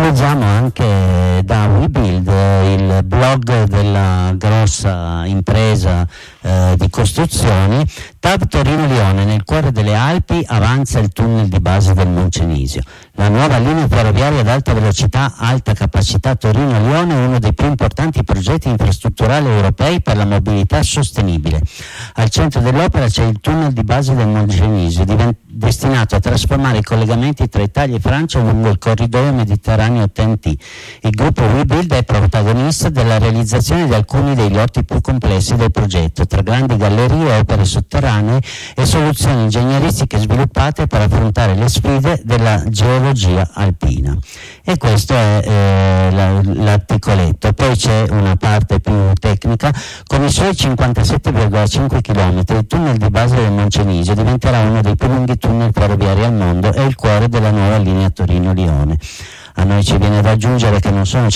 leggiamo anche da WeBuild, il blog della grossa impresa di costruzioni. TAV Torino-Lione, nel cuore delle Alpi avanza il tunnel di base del Moncenisio. La nuova linea ferroviaria ad alta velocità, alta capacità Torino-Lione è uno dei più importanti progetti infrastrutturali europei per la mobilità sostenibile. Al centro dell'opera c'è il tunnel di base del Moncenisio, destinato a trasformare i collegamenti tra Italia e Francia lungo il corridoio mediterraneo TEN-T. Il gruppo WeBuild è protagonista della realizzazione di alcuni dei lotti più complessi del progetto, tra grandi gallerie, opere sotterranee e soluzioni ingegneristiche sviluppate per affrontare le sfide della geologia alpina. E questo è l'articoletto. Poi c'è una parte più tecnica. Con i suoi 57,5 km il tunnel di base del Moncenisio diventerà uno dei più lunghi tunnel ferroviari al mondo e il cuore della nuova linea Torino-Lione. A noi ci viene da aggiungere che non sono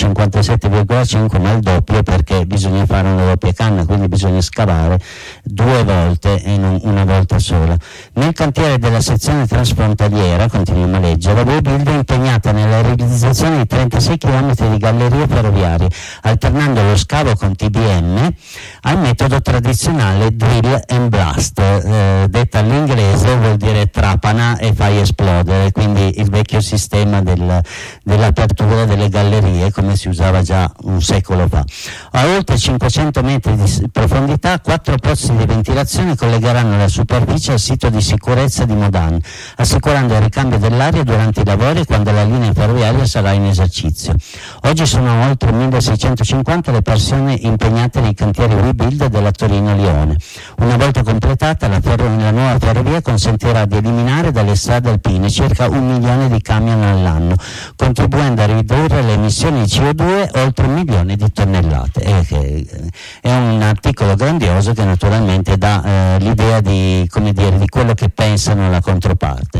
57,5 ma il doppio, perché bisogna fare una doppia canna, quindi bisogna scavare 2 volte e non una volta sola. Nel cantiere della sezione transfrontaliera, continuiamo a leggere, WeBuild è impegnata nella realizzazione di 36 km di gallerie ferroviarie, alternando lo scavo con TBM al metodo tradizionale drill and blast, detta all'inglese vuol dire trapana e fai esplodere, quindi il vecchio sistema dell'apertura delle gallerie come si usava già un secolo fa. A oltre 500 metri di profondità 4 pozzi di ventilazione collegheranno la superficie al sito di sicurezza di Modane, assicurando il ricambio dell'aria durante i lavori quando la linea ferroviaria sarà in esercizio. Oggi sono oltre 1650 le persone impegnate nei cantieri WeBuild della Torino-Lione. Una volta completata la nuova ferrovia consentirà di eliminare dalle strade alpine circa 1 milione di camion all'anno, contribuendo a ridurre le emissioni di CO2 oltre 1 milione di tonnellate. È un articolo grandioso che naturalmente dà l'idea di quello che pensano la controparte.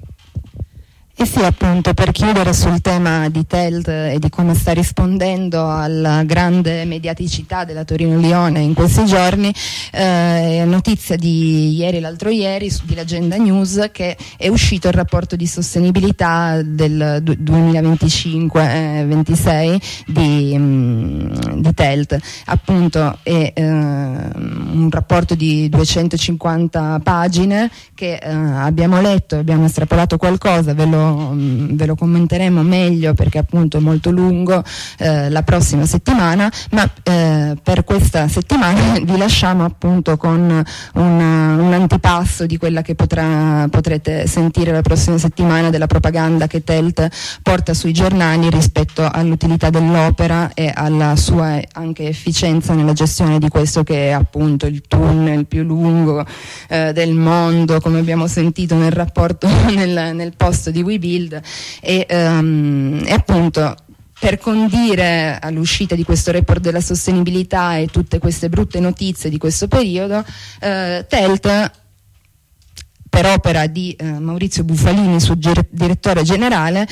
E sì, appunto, per chiudere sul tema di TELT e di come sta rispondendo alla grande mediaticità della Torino-Lione in questi giorni, notizia di ieri, l'altro ieri, di L'Agenda News, che è uscito il rapporto di sostenibilità del 2025-26 di TELT. Appunto è un rapporto di 250 pagine che abbiamo letto, abbiamo estrapolato qualcosa, ve lo commenteremo meglio perché appunto è molto lungo la prossima settimana, ma per questa settimana vi lasciamo appunto con un antipasto di quella che potrete sentire la prossima settimana, della propaganda che TELT porta sui giornali rispetto all'utilità dell'opera e alla sua anche efficienza nella gestione di questo che è appunto il tunnel più lungo del mondo, come abbiamo sentito nel rapporto nel post di WeBuild. E appunto, per condire all'uscita di questo report della sostenibilità e tutte queste brutte notizie di questo periodo, TELT, per opera di Maurizio Bufalini, suo direttore generale,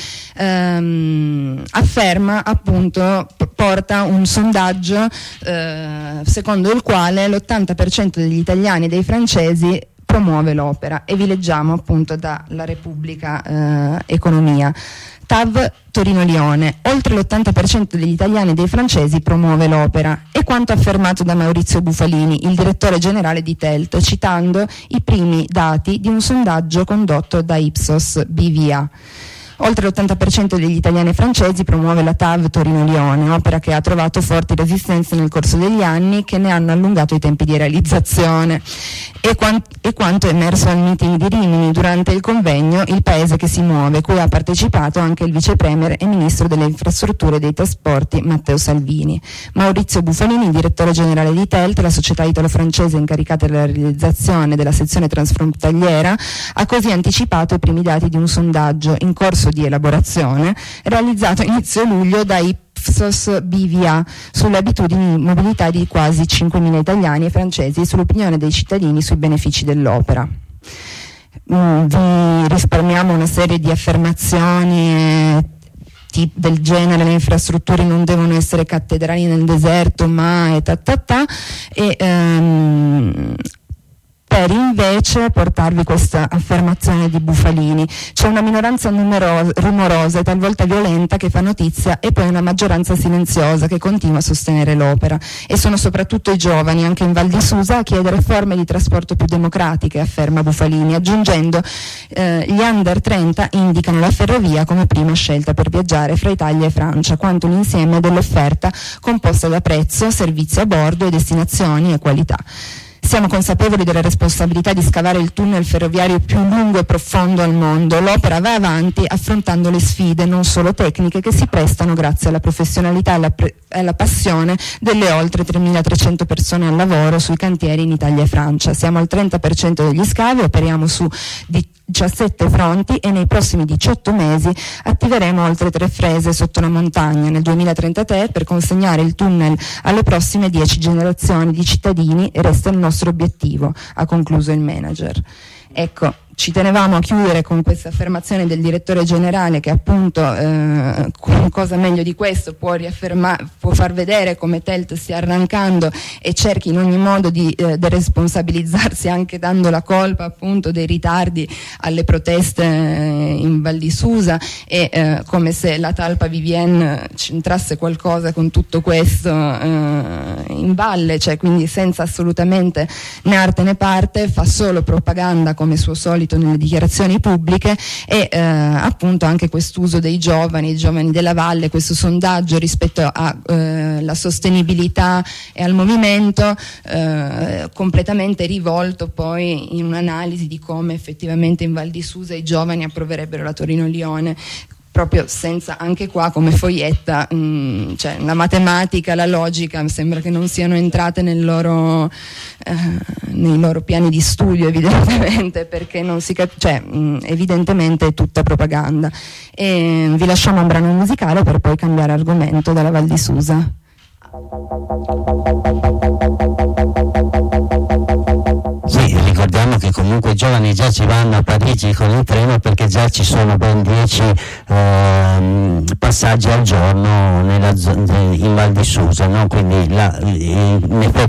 afferma, appunto, porta un sondaggio secondo il quale l'80% degli italiani e dei francesi promuove l'opera, e vi leggiamo appunto dalla Repubblica Economia. TAV Torino-Lione, oltre l'80% degli italiani e dei francesi promuove l'opera, è quanto affermato da Maurizio Bufalini, il direttore generale di TELT, citando i primi dati di un sondaggio condotto da Ipsos BVA. Oltre l'80% degli italiani e francesi promuove la TAV Torino-Lione, opera che ha trovato forti resistenze nel corso degli anni che ne hanno allungato i tempi di realizzazione. E quanto è emerso al meeting di Rimini durante il convegno Il Paese che si muove, cui ha partecipato anche il vice premier e ministro delle infrastrutture e dei trasporti Matteo Salvini. Maurizio Bufalini, direttore generale di TELT, la società italo-francese incaricata della realizzazione della sezione transfrontaliera, ha così anticipato i primi dati di un sondaggio in corso di elaborazione realizzato a inizio luglio da Ipsos BVA sulle abitudini di mobilità di quasi 5.000 italiani e francesi e sull'opinione dei cittadini sui benefici dell'opera. Vi risparmiamo una serie di affermazioni del genere: le infrastrutture non devono essere cattedrali nel deserto, ma per invece portarvi questa affermazione di Bufalini. C'è una minoranza rumorosa e talvolta violenta che fa notizia e poi una maggioranza silenziosa che continua a sostenere l'opera, e sono soprattutto i giovani, anche in Val di Susa, a chiedere forme di trasporto più democratiche, afferma Bufalini, aggiungendo gli under 30 indicano la ferrovia come prima scelta per viaggiare fra Italia e Francia, quanto un insieme dell'offerta composta da prezzo, servizi a bordo e destinazioni e qualità. Siamo consapevoli della responsabilità di scavare il tunnel ferroviario più lungo e profondo al mondo. L'opera va avanti affrontando le sfide, non solo tecniche, che si prestano grazie alla professionalità e alla passione delle oltre 3.300 persone al lavoro sui cantieri in Italia e Francia. Siamo al 30% degli scavi, operiamo su 17 fronti e nei prossimi 18 mesi attiveremo oltre 3 frese sotto la montagna nel 2033 per consegnare il tunnel alle prossime 10 generazioni di cittadini. Resta il nostro obiettivo, ha concluso il manager. Ecco, ci tenevamo a chiudere con questa affermazione del direttore generale che appunto cosa meglio di questo può far vedere come Telt stia arrancando e cerchi in ogni modo di deresponsabilizzarsi, anche dando la colpa appunto dei ritardi alle proteste in Val di Susa, e come se la talpa Vivienne c'entrasse qualcosa con tutto questo in valle, cioè quindi senza assolutamente né arte né parte, fa solo propaganda come suo solito nelle dichiarazioni pubbliche, e appunto anche quest'uso dei giovani della valle, questo sondaggio rispetto alla sostenibilità e al movimento, completamente rivolto poi in un'analisi di come effettivamente in Val di Susa i giovani approverebbero la Torino-Lione, proprio senza, anche qua come foglietta, cioè la matematica, la logica sembra che non siano entrate nei loro piani di studio, evidentemente, perché non si evidentemente è tutta propaganda. E vi lasciamo un brano musicale per poi cambiare argomento dalla Val di Susa. Sì, ricordiamo che comunque i giovani già ci vanno a Parigi con il treno, perché già ci sono ben 10 passaggi al giorno in Val di Susa, no? Quindi in effetti